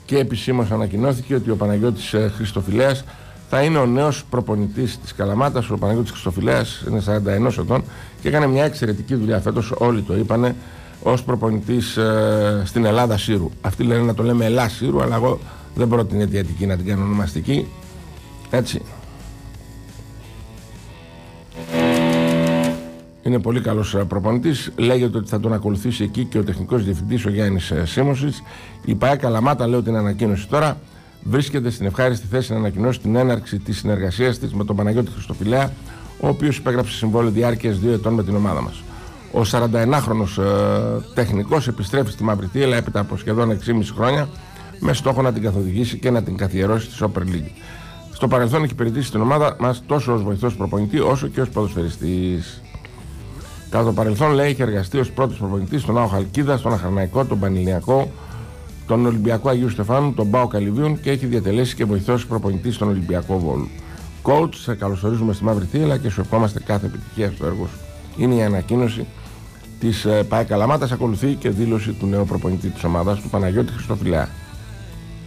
και επισήμως ανακοινώθηκε ότι ο Παναγιώτης Χριστοφυλέας θα είναι ο νέος προπονητής της Καλαμάτας. Ο Παναγιώτης Χριστοφυλέας είναι 41 ετών και έκανε μια εξαιρετική δουλειά φέτος, όλοι το είπανε, ως προπονητής στην Ελλάδα Σύρου. Αυτοί λένε να το λέμε Ελλάς Σύρου, αλλά εγώ δεν πρότεινε την αιτιατική να την κάνω ονομαστική. Έτσι. Είναι πολύ καλός προπονητής. Λέγεται ότι θα τον ακολουθήσει εκεί και ο τεχνικός διευθυντής ο Γιάννης Σίμωσης. Η ΠΑΕ Καλαμάτα, λέω την ανακοίνωση τώρα, βρίσκεται στην ευχάριστη θέση να ανακοινώσει την έναρξη της συνεργασίας της με τον Παναγιώτη Χριστοφυλέα, ο οποίος υπέγραψε συμβόλαιο διάρκειας 2 ετών με την ομάδα μας. Ο 41χρονος τεχνικός επιστρέφει στη Μαύρη Θήελα έπειτα από σχεδόν 6,5 χρόνια με στόχο να την καθοδηγήσει και να την καθιερώσει στη Super League. Στο παρελθόν έχει υπηρετήσει την ομάδα μας τόσο ως βοηθός προπονητή όσο και ως ποδοσφαιριστής. Κατά το παρελθόν, λέει, είχε εργαστεί ως πρώτος προπονητής στον Άο Χαλκίδα, στον Αχαρναϊκό, τον Πανηλιακό, τον Ολυμπιακό Αγίου Στεφάνου, τον Πάο Καλυβίων και έχει διατελέσει και βοηθός προπονητής στον Ολυμπιακό Βόλου. Coach, σε καλωσορίζουμε στη Μαύρη Θήελα και σου ευχόμαστε κάθε επιτυχία στο έργο σου. Είναι η ανακοίνωση της ΠΑΕ Καλαμάτας. Ακολουθεί και δήλωση του νέου προπονητή της ομάδας, του Παναγιώτη Χριστοφυλέα.